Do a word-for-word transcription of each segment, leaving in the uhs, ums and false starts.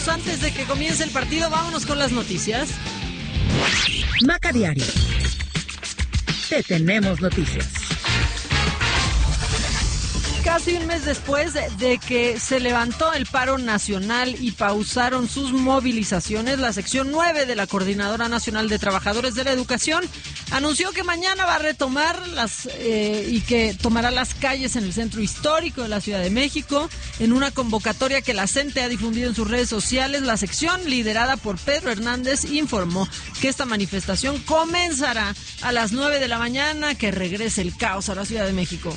minutos antes de que comience el partido, vámonos con las noticias. Maca Diario. Te tenemos noticias. Casi un mes después de que se levantó el paro nacional y pausaron sus movilizaciones, la sección nueve de la Coordinadora Nacional de Trabajadores de la Educación anunció que mañana va a retomar las eh, y que tomará las calles en el centro histórico de la Ciudad de México. En una convocatoria que la CENTE ha difundido en sus redes sociales, la sección liderada por Pedro Hernández informó que esta manifestación comenzará a las nueve de la mañana, que regrese el caos a la Ciudad de México.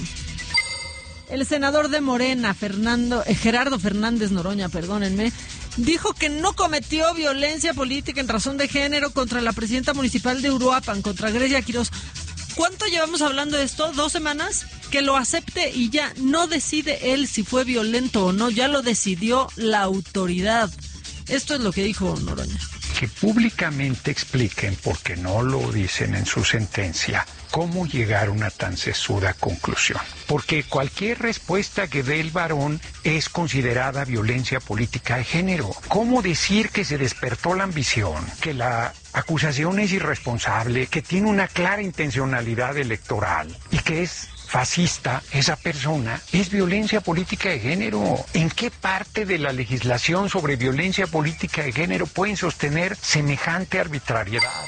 El senador de Morena, Fernando, eh, Gerardo Fernández Noroña, perdónenme, dijo que no cometió violencia política en razón de género contra la presidenta municipal de Uruapan, contra Grecia Quirós. ¿Cuánto llevamos hablando de esto? ¿Dos semanas? Que lo acepte y ya no decide él si fue violento o no, ya lo decidió la autoridad. Esto es lo que dijo Noroña. Que públicamente expliquen, porque no lo dicen en su sentencia, cómo llegar a una tan sesuda conclusión. Porque cualquier respuesta que dé el varón es considerada violencia política de género. ¿Cómo decir que se despertó la ambición, que la acusación es irresponsable, que tiene una clara intencionalidad electoral y que es fascista, esa persona, es violencia política de género? ¿En qué parte de la legislación sobre violencia política de género pueden sostener semejante arbitrariedad?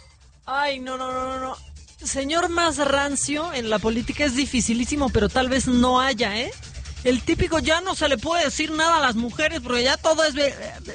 Ay, no, no, no, no, no. Señor más rancio en la política es dificilísimo, pero tal vez no haya, ¿eh? El típico ya no se le puede decir nada a las mujeres porque ya todo es...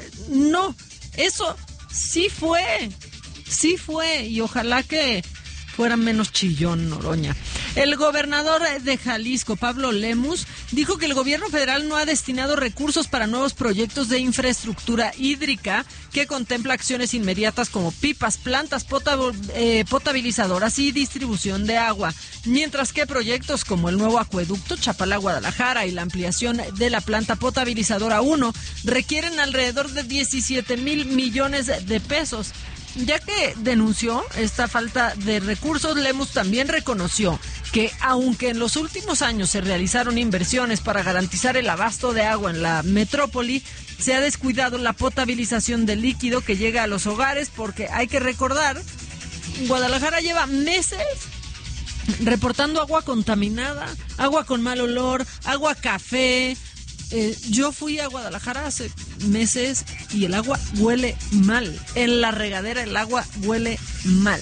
No, eso sí fue, sí fue, y ojalá que fuera menos chillón, Noroña. El gobernador de Jalisco, Pablo Lemus, dijo que el gobierno federal no ha destinado recursos para nuevos proyectos de infraestructura hídrica que contempla acciones inmediatas como pipas, plantas potab- eh, potabilizadoras y distribución de agua, mientras que proyectos como el nuevo acueducto Chapala-Guadalajara y la ampliación de la planta potabilizadora uno requieren alrededor de diecisiete mil millones de pesos. Ya que denunció esta falta de recursos, Lemus también reconoció que aunque en los últimos años se realizaron inversiones para garantizar el abasto de agua en la metrópoli, se ha descuidado la potabilización del líquido que llega a los hogares, porque hay que recordar, Guadalajara lleva meses reportando agua contaminada, agua con mal olor, agua café. Eh, yo fui a Guadalajara hace meses y el agua huele mal. En la regadera el agua huele mal.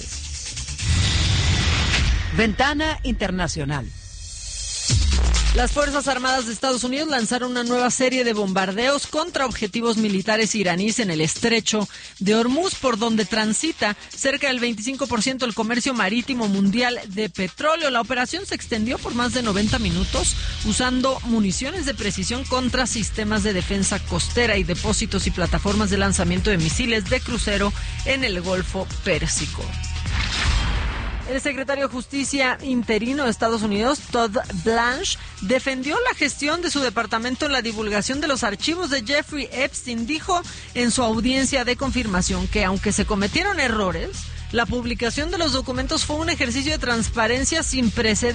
Ventana Internacional. Las Fuerzas Armadas de Estados Unidos lanzaron una nueva serie de bombardeos contra objetivos militares iraníes en el estrecho de Hormuz, por donde transita cerca del veinticinco por ciento del comercio marítimo mundial de petróleo. La operación se extendió por más de noventa minutos usando municiones de precisión contra sistemas de defensa costera y depósitos y plataformas de lanzamiento de misiles de crucero en el Golfo Pérsico. El secretario de Justicia interino de Estados Unidos, Todd Blanche, defendió la gestión de su departamento en la divulgación de los archivos de Jeffrey Epstein. Dijo en su audiencia de confirmación que aunque se cometieron errores, la publicación de los documentos fue un ejercicio de transparencia sin precedentes